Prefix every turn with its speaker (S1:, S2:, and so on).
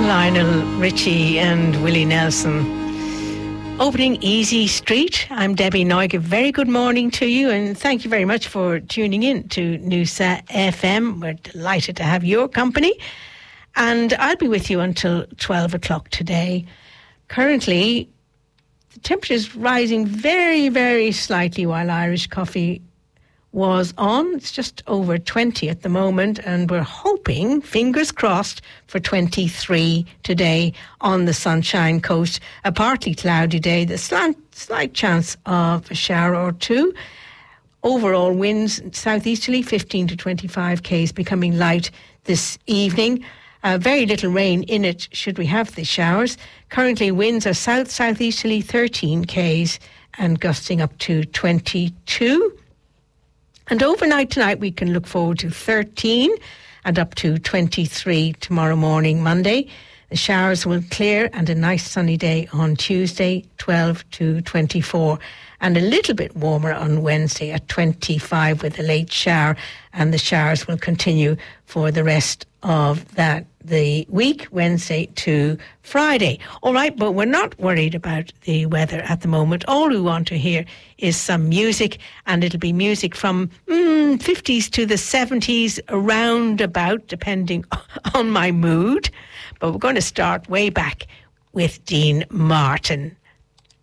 S1: Lionel Richie and Willie Nelson. Opening Easy Street. I'm Debbie Noig. A very good morning to you, and thank you very much for tuning in to Noosa FM. We're delighted to have your company, and I'll be with you until 12 o'clock today. Currently, the temperature is rising very, very slightly while Irish Coffee was on. It's just over 20 at the moment, and we're hoping, fingers crossed, for 23 today on the Sunshine Coast. A partly cloudy day, the slight chance of a shower or two. Overall winds southeasterly 15 to 25 k's, becoming light this evening. Very little rain in it should we have the showers. Currently winds are southeasterly 13 k's and gusting up to 22. And overnight tonight we can look forward to 13 and up to 23 tomorrow morning, Monday. The showers will clear and a nice sunny day on Tuesday, 12 to 24. And a little bit warmer on Wednesday at 25 with a late shower. And the showers will continue for the rest of the week, Wednesday to Friday. All right, but we're not worried about the weather at the moment. All we want to hear is some music, and it'll be music from 50s to the 70s, around about, depending on my mood. But we're going to start way back with Dean Martin.